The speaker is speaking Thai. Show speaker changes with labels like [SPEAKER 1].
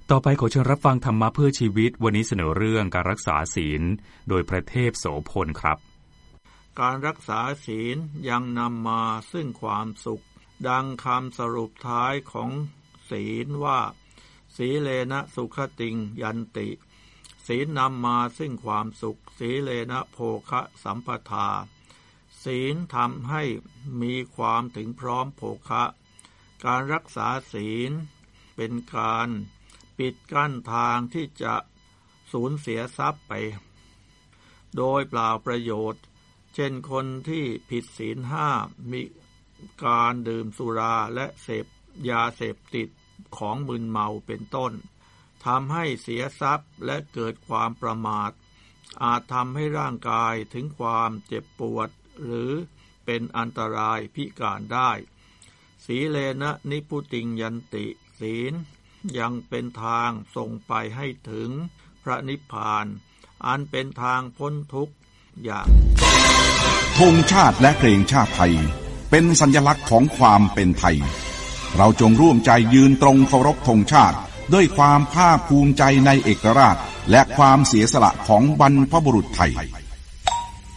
[SPEAKER 1] ต่อไปขอเชิญรับฟังธรรมะเพื่อชีวิตวันนี้เสนอเรื่องการรักษาศีลโดยพระเทพโสพลครับ
[SPEAKER 2] การรักษาศีลยังนำมาซึ่งความสุขดังคำสรุปท้ายของศีลว่าสีเลนะสุขติงยันติศีลนำมาซึ่งความสุขสีเลนะโภคะสัมปทาศีลทำให้มีความถึงพร้อมโภคะการรักษาศีลเป็นการปิดกั้นทางที่จะสูญเสียทรัพย์ไปโดยเปล่าประโยชน์เช่นคนที่ผิดศีล5มีการดื่มสุราและเสพยาเสพติดของมึนเมาเป็นต้นทำให้เสียทรัพย์และเกิดความประมาทอาจทำให้ร่างกายถึงความเจ็บปวดหรือเป็นอันตรายพิการได้สีเลนะนิพุติงยันติศีลยังเป็นทางส่งไปให้ถึงพระนิพพานอันเป็นทางพ้นทุกข์อย่าง
[SPEAKER 3] ธงชาติและเพลงชาติไทยเป็นสัญลักษณ์ของความเป็นไทยเราจงร่วมใจยืนตรงเคารพธงชาติด้วยความภาคภูมิใจในเอกราชและความเสียสละของบรรพบุรุษไทย